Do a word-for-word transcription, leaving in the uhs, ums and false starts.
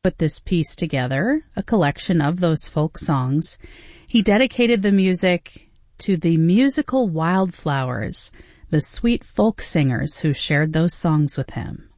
put this piece together, a collection of those folk songs. He dedicated the music to the musical wildflowers, the sweet folk singers who shared those songs with him.